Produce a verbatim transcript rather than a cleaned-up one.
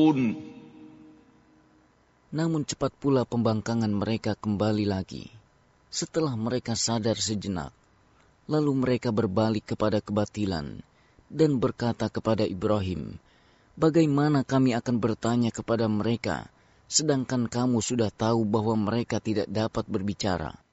Namun cepat pula pembangkangan mereka kembali lagi. Setelah mereka sadar sejenak, lalu mereka berbalik kepada kebatilan dan berkata kepada Ibrahim, "Bagaimana kami akan bertanya kepada mereka, sedangkan kamu sudah tahu bahwa mereka tidak dapat berbicara?"